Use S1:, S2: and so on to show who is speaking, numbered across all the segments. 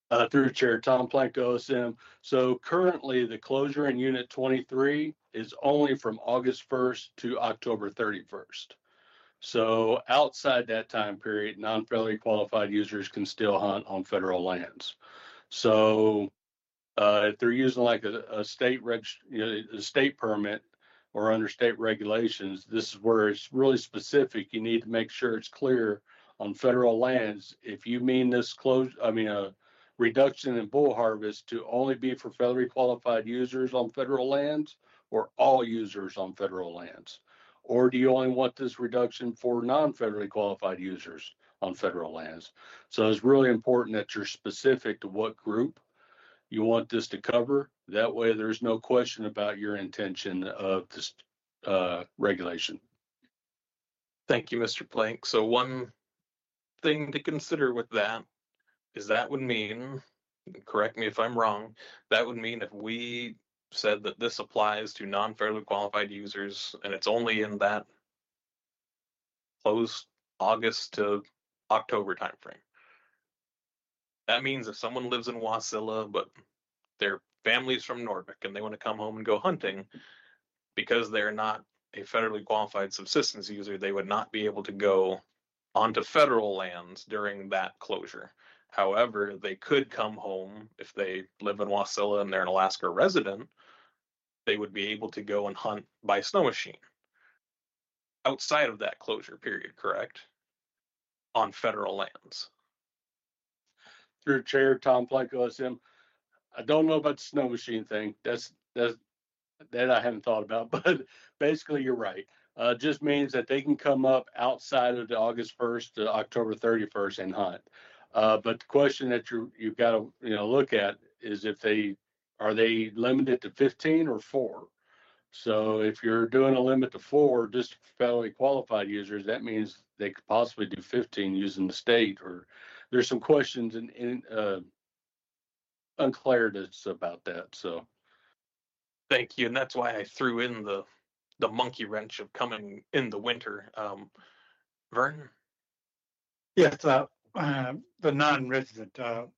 S1: Through Chair Tom Plank, OSM. So currently, the closure in Unit 23 is only from August 1st to October 31st. So outside that time period, non-federally qualified users can still hunt on federal lands. So if they're using like a state a state permit or under state regulations, this is where it's really specific. You need to make sure it's clear on federal lands. If you mean this a reduction in bull harvest to only be for federally qualified users on federal lands or all users on federal lands? Or do you only want this reduction for non-federally qualified users on federal lands? So it's really important that you're specific to what group you want this to cover. That way there's no question about your intention of this regulation.
S2: Thank you, Mr. Plank. So one thing to consider with that is that would mean, correct me if I'm wrong, that would mean if we said that this applies to non-federally qualified users and it's only in that close August to October timeframe. That means if someone lives in Wasilla, but their family's from Noorvik and they want to come home and go hunting, because they're not a federally qualified subsistence user, they would not be able to go onto federal lands during that closure. However, they could come home if they live in Wasilla and they're an Alaska resident. They would be able to go and hunt by snow machine outside of that closure period, correct? On federal lands.
S1: Through Chair Tom Plank, OSM, I don't know about the snow machine thing. That I haven't thought about, but basically you're right. Just means that they can come up outside of the August 1st to October 31st and hunt. But the question that you've got to look at is if are they limited to 15 or 4? So if you're doing a limit to 4, just federally qualified users, that means they could possibly do 15 using the state. Or there's some questions and unclarities about that. So.
S2: Thank you, and that's why I threw in the monkey wrench of coming in the winter. Vern?
S3: Yes, the non-resident.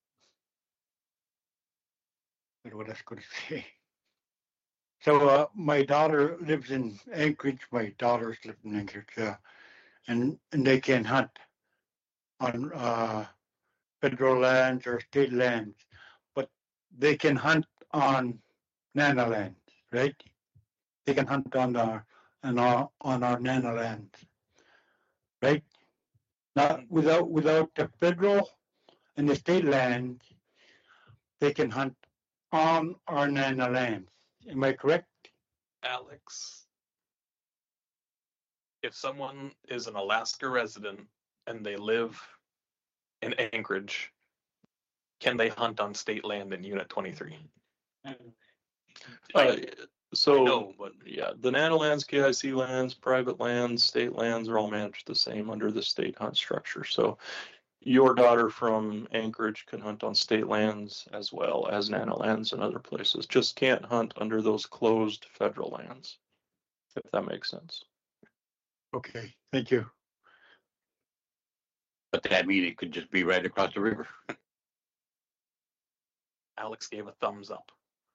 S3: What I was going to say. So my daughter lives in Anchorage. My daughters live in Anchorage, and they can hunt on federal lands or state lands, but they can hunt on Nana lands, right? They can hunt on our Nana lands, right? Now, without the federal and the state lands, they can hunt on our Nana lands. Am I correct?
S2: Alex, if someone is an Alaska resident and they live in Anchorage, can they hunt on state land in Unit 23?
S4: Yeah, the Nana lands, KIC lands, private lands, state lands are all managed the same under the state hunt structure. So your daughter from Anchorage can hunt on state lands as well as Nana lands and other places. Just can't hunt under those closed federal lands, if that makes sense.
S3: Okay, thank you.
S5: But that mean it could just be right across the river?
S2: Alex gave a thumbs up.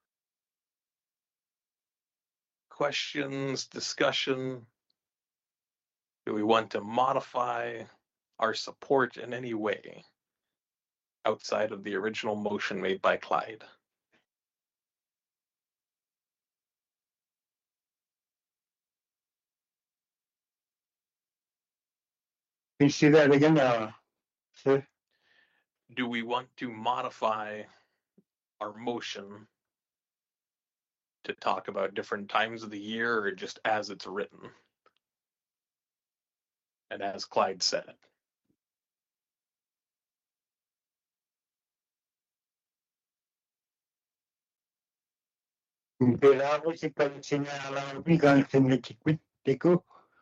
S2: Questions, discussion? Do we want to modify our support in any way outside of the original motion made by Clyde?
S3: Can you see that again, sir?
S2: Do we want to modify our motion to talk about different times of the year, or just as it's written and as Clyde said?
S3: Kailangan si pag-sinala bigang sinitikwit ko.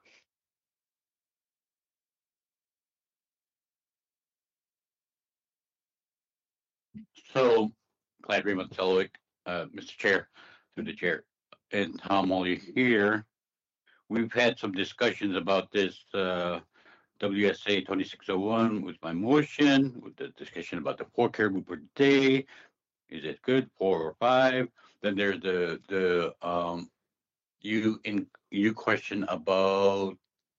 S5: So, Clyde Raymond Selwick, Mr. Chair, through the chair, and Tom Molly here. We've had some discussions about this WSA 2601 was my motion with the discussion about the 4 caribou per day. Is it good, 4 or 5? Then there's you question about,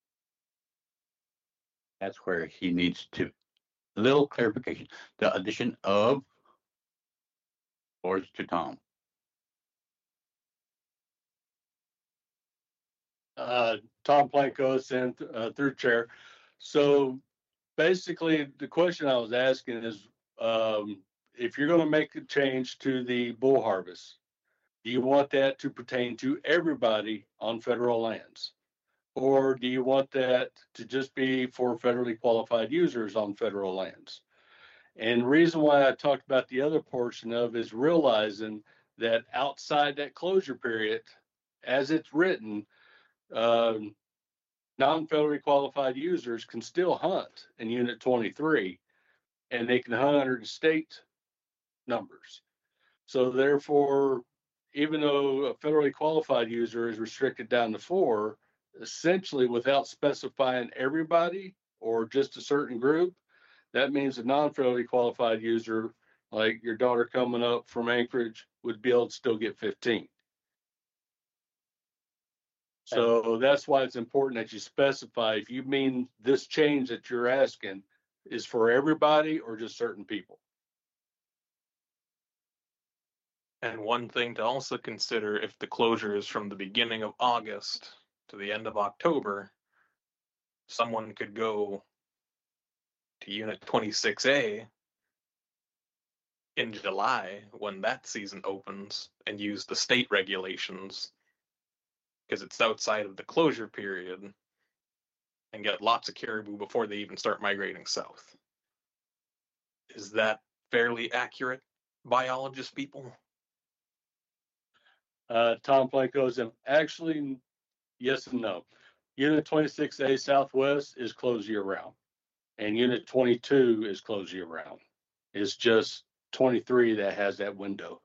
S5: that's where he needs to, little clarification, the addition of floors to Tom.
S1: Tom Plankos and through chair. So basically, the question I was asking is, if you're going to make a change to the bull harvest, do you want that to pertain to everybody on federal lands? Or do you want that to just be for federally qualified users on federal lands? And the reason why I talked about the other portion of is realizing that outside that closure period, as it's written, non-federally qualified users can still hunt in Unit 23, and they can hunt under the state numbers. So therefore, even though a federally qualified user is restricted down to 4, essentially without specifying everybody or just a certain group, that means a non-federally qualified user, like your daughter coming up from Anchorage, would be able to still get 15. So that's why it's important that you specify if you mean this change that you're asking is for everybody or just certain people.
S2: And one thing to also consider, if the closure is from the beginning of August to the end of October, someone could go to Unit 26A in July when that season opens and use the state regulations because it's outside of the closure period and get lots of caribou before they even start migrating south. Is that fairly accurate, biologist people?
S1: Tom Plankos, and actually, yes and no. Unit 26A Southwest is closed year round, and Unit 22 is closed year round. It's just 23 that has that window.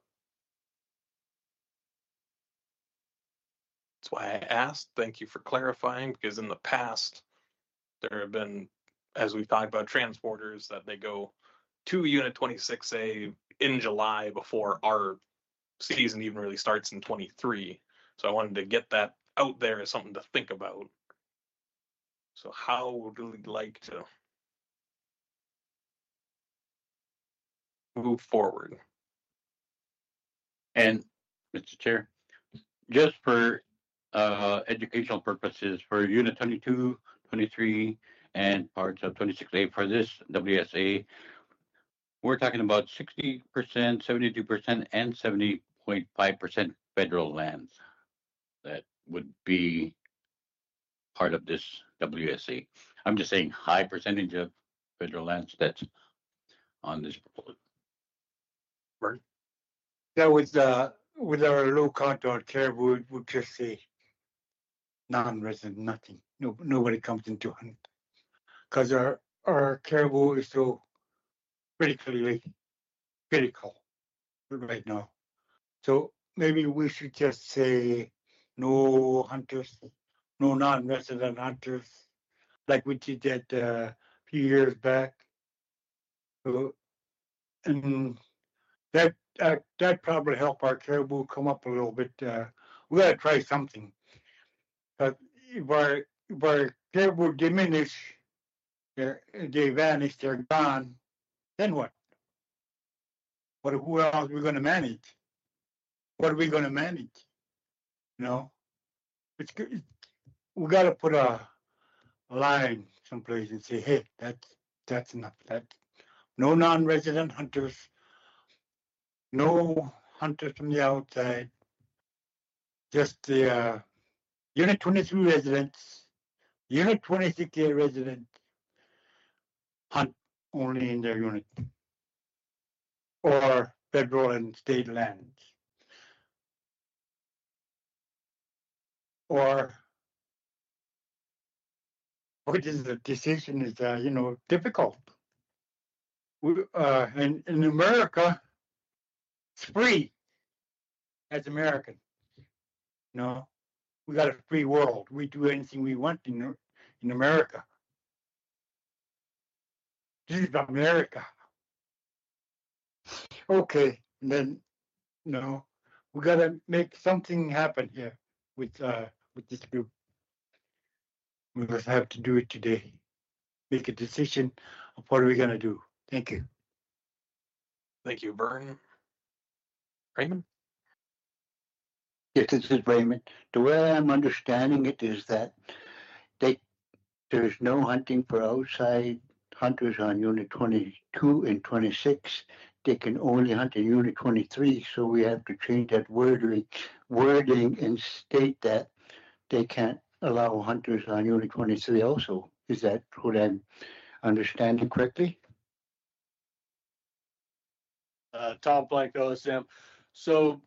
S2: That's why I asked. Thank you for clarifying, because in the past, there have been, as we've talked about, transporters that they go to Unit 26A in July before our season even really starts in 23. So I wanted to get that out there as something to think about. So how would we like to move forward?
S5: And Mr. Chair, just for educational purposes, for Unit 22, 23, and parts of 26A for this WSA, we're talking about 60%, 72%, and 70.5% federal lands that would be part of this WSA. I'm just saying high percentage of federal lands that's on this proposal.
S3: That was with our low count on caribou, would just say non-resident, nothing. No, nobody comes into hunt because our caribou is so critical right now. So maybe we should just say no hunters, no non-resident hunters, like we did that a few years back. So, and that probably help our caribou come up a little bit. We got to try something. But if our caribou diminish, they vanish, they're gone, then what? Who else are we going to manage? What are we going to manage? You know, we got to put a line someplace and say, hey, that's enough. That no non-resident hunters, no hunters from the outside, just the Unit 23 residents, Unit 26A residents hunt only in their unit or federal and state lands. Or what is the decision is, difficult. In America, it's free as American. We got a free world. We do anything we want in America. This is America. Okay, and then no, we gotta make something happen here with this group. We must have to do it today. Make a decision of what are we gonna do. Thank you.
S2: Thank you, Vern. Raymond?
S5: Yes, this is Raymond. The way I'm understanding it is that there's no hunting for outside hunters on Unit 22 and 26. They can only hunt in Unit 23, so we have to change that wording and state that they can't allow hunters on Unit 23 also. Is that what I'm understanding correctly?
S1: Tom Plank OSM. So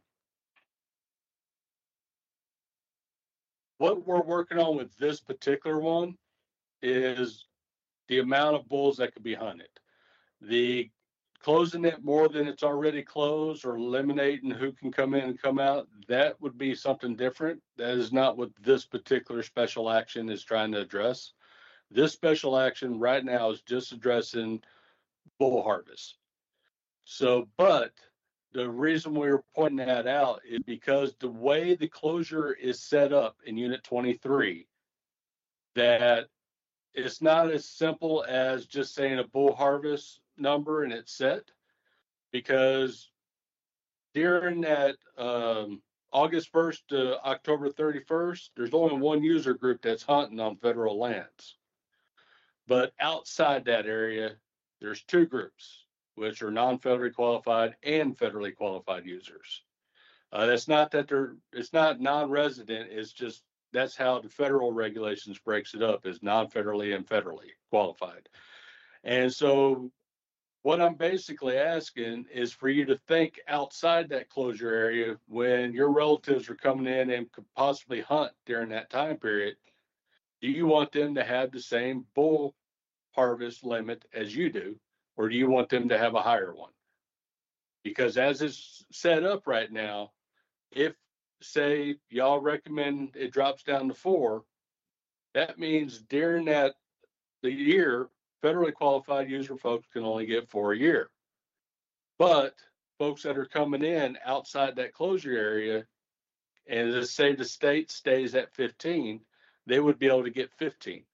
S1: what we're working on with this particular one is the amount of bulls that could be hunted. The closing it more than it's already closed or eliminating who can come in and come out, that would be something different. That is not what this particular special action is trying to address. This special action right now is just addressing bull harvest. So, but the reason we were pointing that out is because the way the closure is set up in Unit 23, that it's not as simple as just saying a bull harvest number and it's set, because during that August 1st to October 31st, there's only one user group that's hunting on federal lands. But outside that area, there's two groups, which are non-federally qualified and federally qualified users. That's not that it's not non-resident, it's just that's how the federal regulations breaks it up, is non-federally and federally qualified. And so what I'm basically asking is for you to think outside that closure area when your relatives are coming in and could possibly hunt during that time period. Do you want them to have the same bull harvest limit as you do, or do you want them to have a higher one? Because as it's set up right now, if say y'all recommend it drops down to 4, that means during the year, federally qualified user folks can only get 4 a year. But folks that are coming in outside that closure area, and let's say the state stays at 15, they would be able to get 15.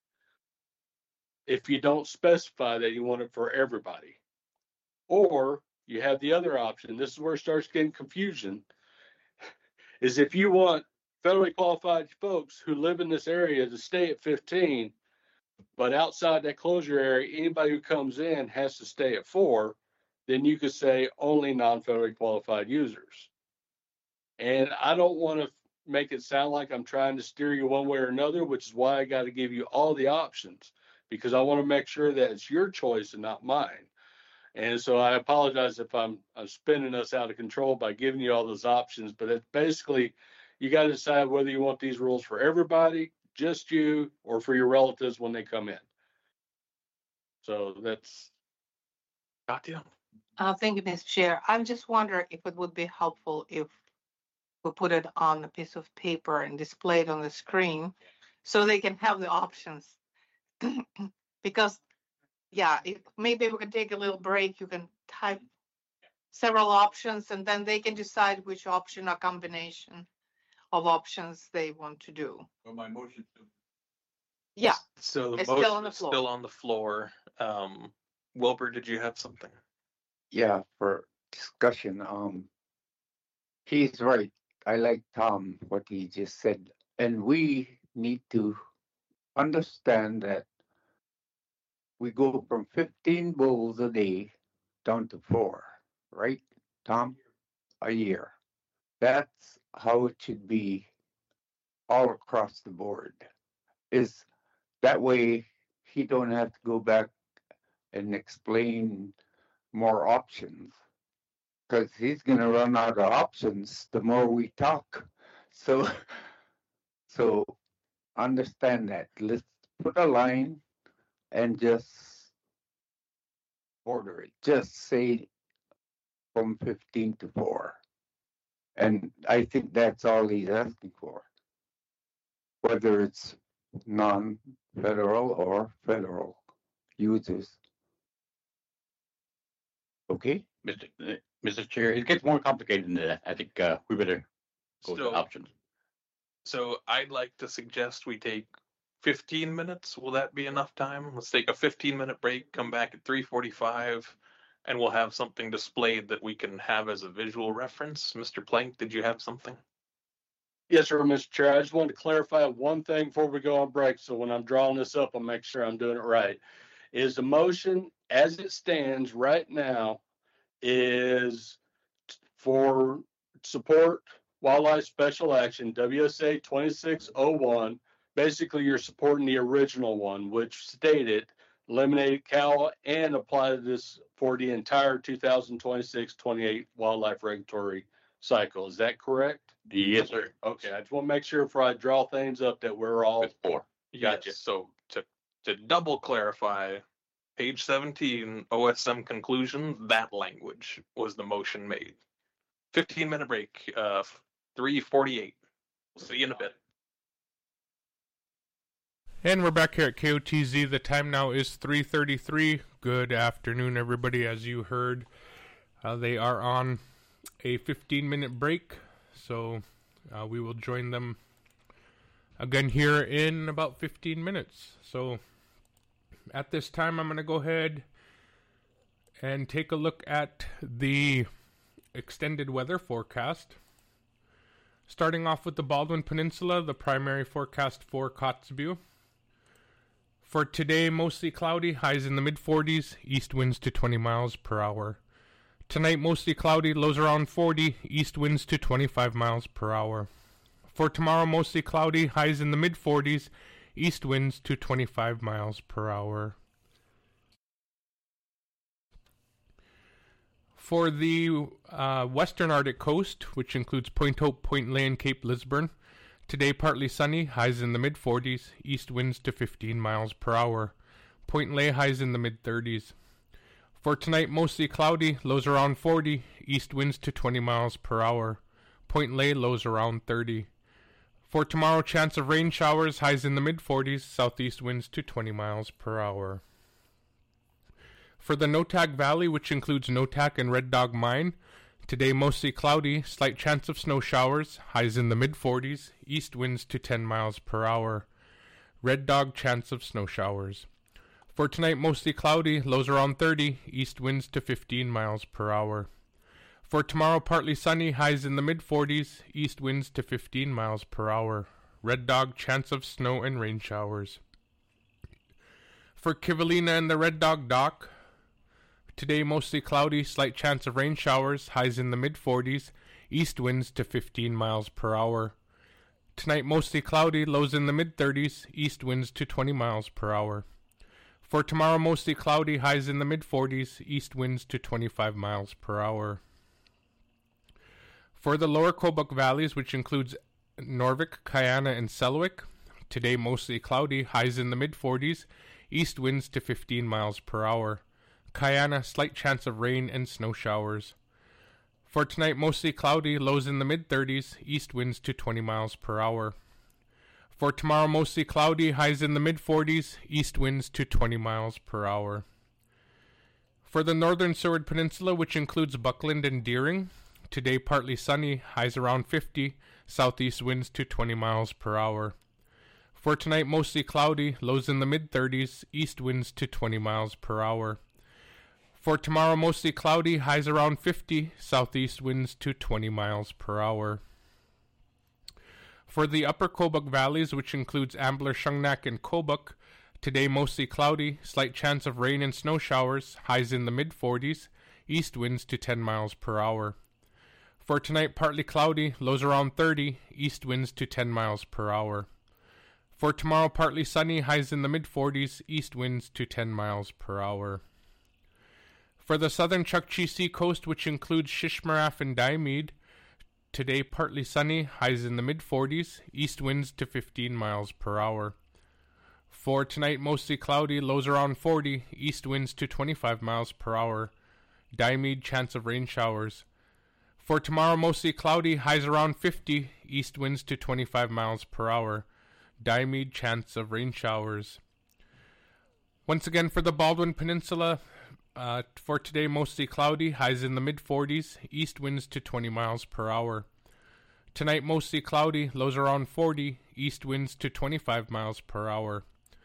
S1: If you don't specify that you want it for everybody. Or you have the other option. This is where it starts getting confusion. Is if you want federally qualified folks who live in this area to stay at 15, but outside that closure area, anybody who comes in has to stay at 4, then you could say only non-federally qualified users. And I don't want to make it sound like I'm trying to steer you one way or another, which is why I got to give you all the options, because I want to make sure that it's your choice and not mine. And so I apologize if I'm spinning us out of control by giving you all those options, but it's basically you got to decide whether you want these rules for everybody, just you, or for your relatives when they come in. So that's.
S2: Katya?
S6: Thank you, Mr. Chair. I'm just wondering if it would be helpful if we put it on a piece of paper and display it on the screen so they can have the options. Because, yeah, maybe we can take a little break. You can type several options and then they can decide which option or combination of options they want to do.
S5: Well, my motion to.
S6: Yeah.
S2: So the
S6: It's still on
S2: motion
S6: the
S2: is
S6: floor.
S2: still on the floor. Wilbur, did you have something?
S7: Yeah, for discussion. He's right. I like Tom, what he just said. And we need to understand that we go from 15 bulls a day down to 4, right, Tom? A year. That's how it should be all across the board. Is that way he don't have to go back and explain more options, because he's going to run out of options the more we talk. So understand that. Let's put a line and just order it. Just say from 15 to 4. And I think that's all he's asking for, whether it's non-federal or federal users. Okay?
S5: Mr. Chair, it gets more complicated than that. I think we better go to options.
S2: So I'd like to suggest we take 15 minutes. Will that be enough time? Let's take a 15-minute break, come back at 3:45, and we'll have something displayed that we can have as a visual reference. Mr. Plank, did you have something?
S1: Yes, sir, Mr. Chair. I just wanted to clarify one thing before we go on break. So when I'm drawing this up, I'll make sure I'm doing it right. Is the motion as it stands right now is for support wildlife special action, WSA 2601. Basically, you're supporting the original one, which stated eliminate cow and apply this for the entire 2026-28 wildlife regulatory cycle. Is that correct?
S5: Yes, sir.
S1: Okay, I just want to make sure before I draw things up that we're all
S5: for.
S2: Gotcha. Yes. So to double clarify, page 17, OSM conclusion, that language was the motion made. 15-minute break, 3:48. We'll see you in a bit.
S8: And we're back here at KOTZ. The time now is 3:33. Good afternoon, everybody. As you heard, they are on a 15-minute break, so we will join them again here in about 15 minutes. So at this time, I'm going to go ahead and take a look at the extended weather forecast. Starting off with the Baldwin Peninsula, the primary forecast for Kotzebue. For today, mostly cloudy, highs in the mid-40s, east winds to 20 miles per hour. Tonight, mostly cloudy, lows around 40, east winds to 25 miles per hour. For tomorrow, mostly cloudy, highs in the mid-40s, east winds to 25 miles per hour. For the western Arctic coast, which includes Point Hope, Point Ley, and Cape Lisburne, today partly sunny, highs in the mid-40s, east winds to 15 miles per hour. Point Ley highs in the mid-30s. For tonight, mostly cloudy, lows around 40, east winds to 20 miles per hour. Point Ley lows around 30. For tomorrow, chance of rain showers, highs in the mid-40s, southeast winds to 20 miles per hour. For the Noatak Valley, which includes Noatak and Red Dog Mine, today mostly cloudy, slight chance of snow showers, highs in the mid-40s, east winds to 10 miles per hour. Red Dog chance of snow showers. For tonight mostly cloudy, lows around 30, east winds to 15 miles per hour. For tomorrow partly sunny, highs in the mid-40s, east winds to 15 miles per hour. Red Dog chance of snow and rain showers. For Kivalina and the Red Dog Dock, today mostly cloudy, slight chance of rain showers, highs in the mid-40s, east winds to 15 miles per hour. Tonight mostly cloudy, lows in the mid-30s, east winds to 20 miles per hour. For tomorrow mostly cloudy, highs in the mid-40s, east winds to 25 miles per hour. For the lower Kobuk valleys, which includes Norvik, Kayana, and Selwyn, today mostly cloudy, highs in the mid-40s, east winds to 15 miles per hour. Kayana, slight chance of rain and snow showers. For tonight, mostly cloudy, lows in the mid-30s, east winds to 20 miles per hour. For tomorrow, mostly cloudy, highs in the mid-40s, east winds to 20 miles per hour. For the northern Seward Peninsula, which includes Buckland and Deering, today partly sunny, highs around 50, southeast winds to 20 miles per hour. For tonight, mostly cloudy, lows in the mid-30s, east winds to 20 miles per hour. For tomorrow, mostly cloudy, highs around 50, southeast winds to 20 miles per hour. For the upper Kobuk valleys, which includes Ambler, Shungnak, and Kobuk, today mostly cloudy, slight chance of rain and snow showers, highs in the mid-40s, east winds to 10 miles per hour. For tonight, partly cloudy, lows around 30, east winds to 10 miles per hour. For tomorrow, partly sunny, highs in the mid-40s, east winds to 10 miles per hour. For the southern Chukchi Sea coast, which includes Shishmaref and Diomede, today partly sunny, highs in the mid-40s, east winds to 15 miles per hour. For tonight, mostly cloudy, lows around 40, east winds to 25 miles per hour. Diomede, chance of rain showers. For tomorrow, mostly cloudy, highs around 50, east winds to 25 miles per hour. Diomede, chance of rain showers. Once again, for the Baldwin Peninsula, For today, mostly cloudy, highs in the mid-40s, east winds to 20 miles per hour. Tonight, mostly cloudy, lows around 40, east winds to 25 miles per hour.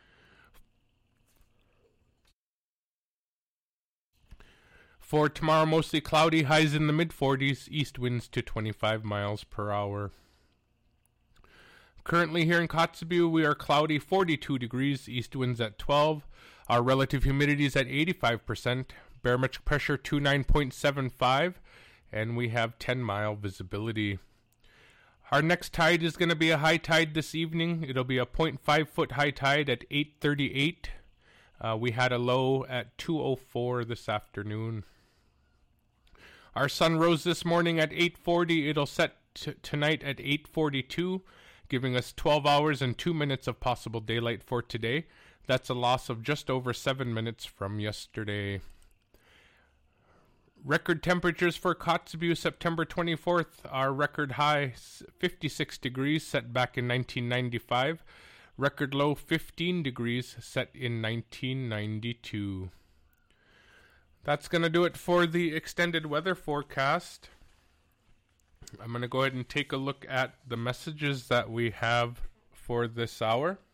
S8: For tomorrow, mostly cloudy, highs in the mid-40s, east winds to 25 miles per hour. Currently here in Kotzebue, we are cloudy, 42 degrees, east winds at 12. Our relative humidity is at 85%, barometric pressure 29.75, and we have 10-mile visibility. Our next tide is going to be a high tide this evening. It'll be a 0.5-foot high tide at 8:38. We had a low at 2:04 this afternoon. Our sun rose this morning at 8:40. It'll set tonight at 8:42, giving us 12 hours and 2 minutes of possible daylight for today. That's a loss of just over 7 minutes from yesterday. Record temperatures for Kotzebue September 24th are record high 56 degrees set back in 1995. Record low 15 degrees set in 1992. That's going to do it for the extended weather forecast. I'm going to go ahead and take a look at the messages that we have for this hour.